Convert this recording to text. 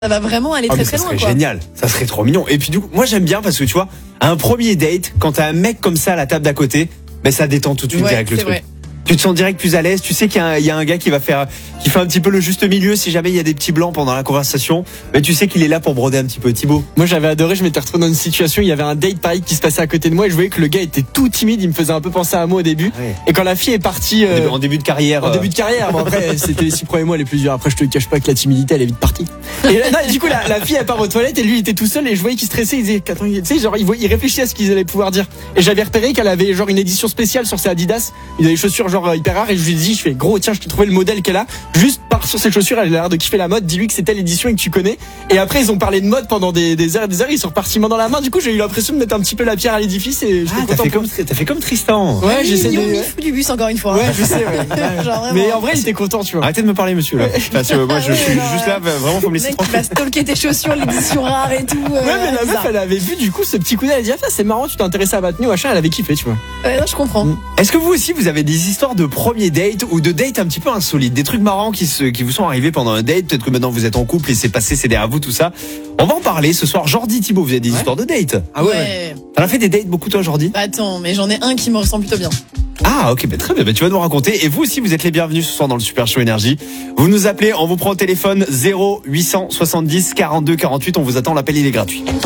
Ça va vraiment aller très très loin. Ça serait quoi. génial, ça serait trop mignon. Et puis du coup, moi j'aime bien parce que tu vois, un premier date, quand t'as un mec comme ça à la table d'à côté, ben ça détend tout de suite direct le truc. Vrai. Tu te sens direct plus à l'aise. Tu sais qu'il y a un gars qui fait un petit peu le juste milieu si jamais il y a des petits blancs pendant la conversation. Mais tu sais qu'il est là pour broder un petit peu. Thibaut. Moi j'avais adoré, je m'étais retrouvé dans une situation, il y avait un date pareil qui se passait à côté de moi et je voyais que le gars était tout timide, il me faisait un peu penser à moi au début. Ouais. Et quand la fille est partie En début de carrière. bon, après c'était les 6 premiers mois les plus durs. Après je te cache pas que la timidité elle est vite partie. Et là, non, du coup la fille elle part aux toilettes et lui il était tout seul et je voyais qu'il stressait, il disait attends, tu sais genre il réfléchissait à ce qu'ils allaient pouvoir dire. Et j'avais repéré qu'elle avait genre une édition spéciale sur ses Adidas, il avait des chaussures genre hyper rares et je lui ai dit je fais gros tiens je t'ai trouvé le modèle qu'elle a, juste par sur ses chaussures elle a l'air de kiffer la mode, dis-lui que c'est telle édition et que tu connais. Et après ils ont parlé de mode pendant des heures et des heures, ils sont repartis main dans la main. Du coup j'ai eu l'impression de mettre un petit peu la pierre à l'édifice et t'as fait comme Tristan. Ouais, j'essaie de. Il fout du bus encore une fois. Ouais, je sais, ouais. Genre, vraiment. Mais en vrai, il était content, tu vois. Arrêtez de me parler, monsieur. Là. Parce que moi, je suis juste là, vraiment, faut me Le laisser mec qui tranquille. va stalker tes chaussures, l'édition rare et tout. Ouais, mais la meuf, elle avait vu du coup ce petit coup d'œil. Elle a dit, ah, c'est marrant, tu t'intéressais à ma tenue, machin. Elle avait kiffé, tu vois. Ouais, non, je comprends. Est-ce que vous aussi, vous avez des histoires de premier date ou de date un petit peu insolites, des trucs marrants qui vous sont arrivés pendant un date? Peut-être que maintenant vous êtes en couple et c'est passé, c'est derrière vous, tout ça. On va en parler ce soir. Jordi, Thibaut, vous avez des histoires de date? Ah ouais. T'en as fait des dates beaucoup, toi, Jordi? Bah, attends, mais j'en ai un qui me ressemble plutôt bien. Ah ok, très bien, tu vas nous raconter. Et vous aussi vous êtes les bienvenus ce soir dans le Super Show Énergie. Vous nous appelez, on vous prend au téléphone 0870 42 48. On vous attend, l'appel il est gratuit.